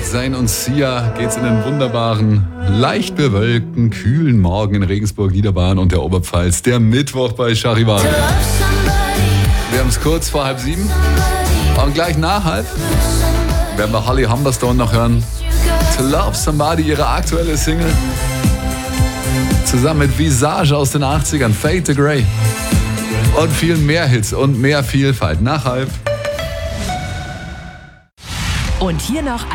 Zayn und Sia geht's in den wunderbaren, leicht bewölkten, kühlen Morgen in Regensburg, Niederbayern und der Oberpfalz. Der Mittwoch bei Charivari. Wir haben es kurz vor 6:30 und gleich nach 6:30 werden wir Holly Humberstone noch hören. To Love Somebody, ihre aktuelle Single. Zusammen mit Visage aus den 80ern, Fade to Grey. Und viel mehr Hits und mehr Vielfalt. Nach 6:30. Und hier noch